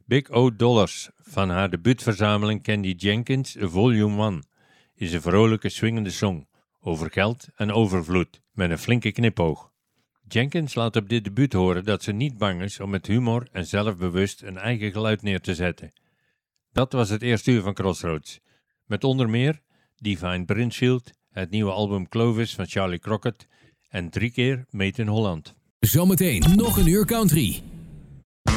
Big O Dollars van haar debuutverzameling Candy Jenkins Volume 1 is een vrolijke swingende song over geld en overvloed met een flinke knipoog. Jenkins laat op dit debuut horen dat ze niet bang is om met humor en zelfbewust een eigen geluid neer te zetten. Dat was het eerste uur van Crossroads, met onder meer Divine Princefield, het nieuwe album Clovis van Charlie Crockett en 3 keer Made in Holland. Zometeen nog een uur country.